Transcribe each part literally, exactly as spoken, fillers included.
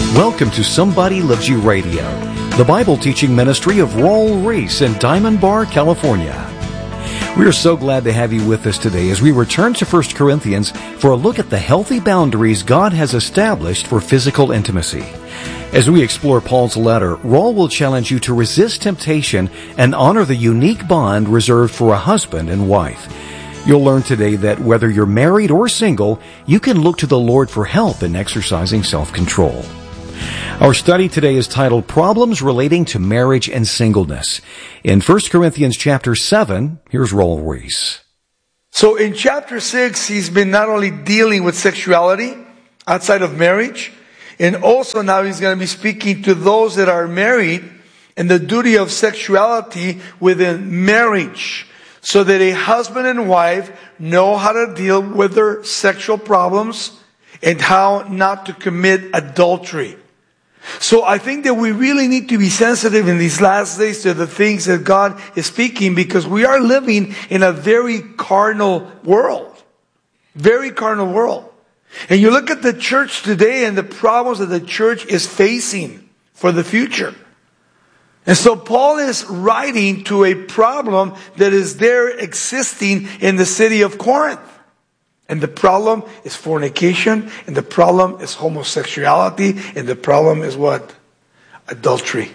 Welcome to Somebody Loves You Radio, the Bible teaching ministry of Raul Ries in Diamond Bar, California. We are so glad to have you with us today as we return to First Corinthians for a look at the healthy boundaries God has established for physical intimacy. As we explore Paul's letter, Raul will challenge you to resist temptation and honor the unique bond reserved for a husband and wife. You'll learn today that whether you're married or single, you can look to the Lord for help in exercising self-control. Our study today is titled Problems Relating to Marriage and Singleness. In First Corinthians chapter seven, here's Raul Ries. So in chapter six, he's been not only dealing with sexuality outside of marriage, and also now he's going to be speaking to those that are married and the duty of sexuality within marriage, so that a husband and wife know how to deal with their sexual problems and how not to commit adultery. So I think that we really need to be sensitive in these last days to the things that God is speaking, because we are living in a very carnal world. Very carnal world. And you look at the church today and the problems that the church is facing for the future. And so Paul is writing to a problem that is there existing in the city of Corinth. And the problem is fornication, and the problem is homosexuality, and the problem is what? Adultery.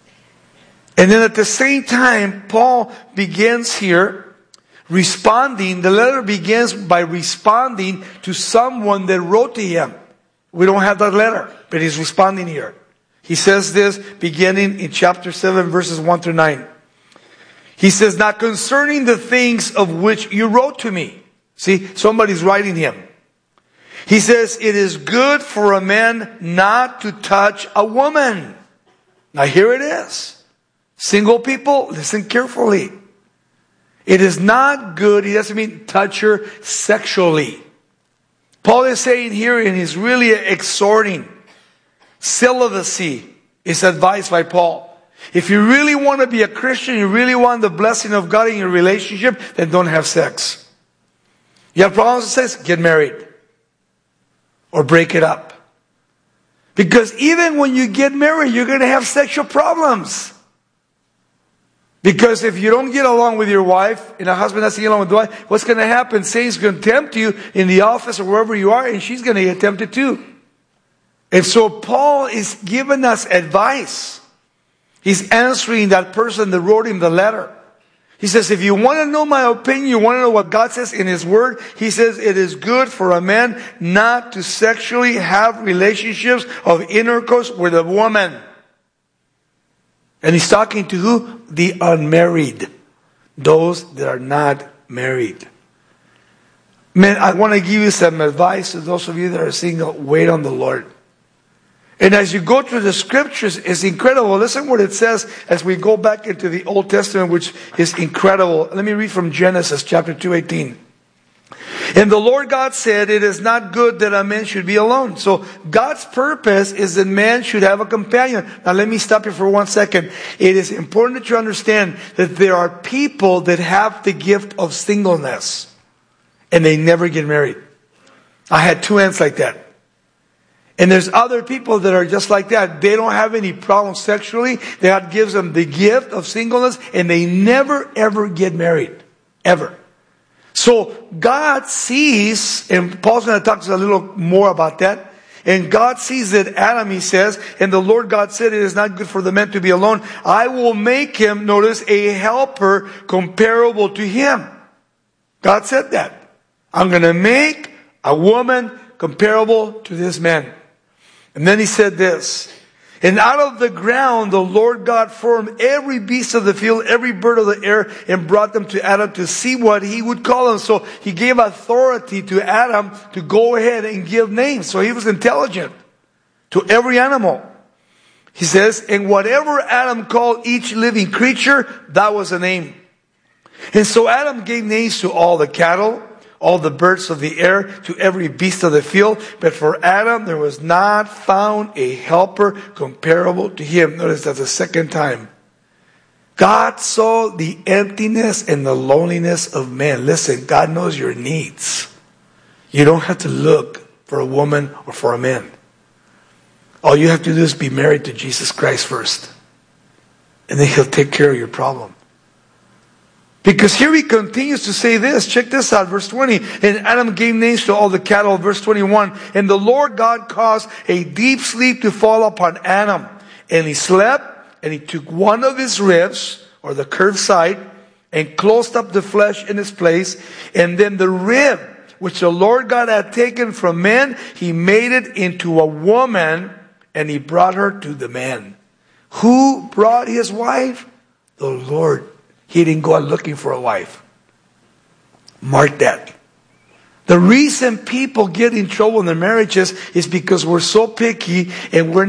And then at the same time, Paul begins here responding. The letter begins by responding to someone that wrote to him. We don't have that letter, but he's responding here. He says this beginning in chapter seven, verses one through nine. He says, "Now concerning the things of which you wrote to me." See, somebody's writing him. He says, "It is good for a man not to touch a woman." Now here it is. Single people, listen carefully. It is not good. He doesn't mean touch her sexually. Paul is saying here, and he's really exhorting, celibacy is advised by Paul. If you really want to be a Christian, you really want the blessing of God in your relationship, then don't have sex. You have problems with sex? Get married. Or break it up. Because even when you get married, you're going to have sexual problems. Because if you don't get along with your wife, and a husband doesn't get along with the wife, what's going to happen? Satan's going to tempt you in the office or wherever you are, and she's going to get tempted too. And so Paul is giving us advice. He's answering that person that wrote him the letter. He says, if you want to know my opinion, you want to know what God says in His Word, He says it is good for a man not to sexually have relationships of intercourse with a woman. And He's talking to who? The unmarried. Those that are not married. Man, I want to give you some advice to those of you that are single. Wait on the Lord. And as you go through the scriptures, it's incredible. Listen what it says as we go back into the Old Testament, which is incredible. Let me read from Genesis chapter two eighteen. "And the Lord God said, it is not good that a man should be alone." So God's purpose is that man should have a companion. Now let me stop you for one second. It is important that you understand that there are people that have the gift of singleness, and they never get married. I had two aunts like that. And there's other people that are just like that. They don't have any problems sexually. God gives them the gift of singleness, and they never ever get married. Ever. So God sees, and Paul's going to talk to us a little more about that. And God sees that Adam, he says, and the Lord God said, it is not good for the man to be alone. I will make him, notice, a helper comparable to him. God said that. I'm going to make a woman comparable to this man. And then he said this, "And out of the ground the Lord God formed every beast of the field, every bird of the air, and brought them to Adam to see what he would call them." So he gave authority to Adam to go ahead and give names. So he was intelligent to every animal. He says, "And whatever Adam called each living creature, that was a name. And so Adam gave names to all the cattle, all the birds of the air, to every beast of the field. But for Adam there was not found a helper comparable to him." Notice that's the second time. God saw the emptiness and the loneliness of man. Listen, God knows your needs. You don't have to look for a woman or for a man. All you have to do is be married to Jesus Christ first. And then He'll take care of your problem. Because here He continues to say this. Check this out, verse twenty. And Adam gave names to all the cattle, verse twenty-one. And the Lord God caused a deep sleep to fall upon Adam. And he slept, and he took one of his ribs, or the curved side, and closed up the flesh in its place. And then the rib, which the Lord God had taken from man, He made it into a woman, and He brought her to the man. Who brought his wife? The Lord. He didn't go out looking for a wife. Mark that. The reason people get in trouble in their marriages is because we're so picky and we're not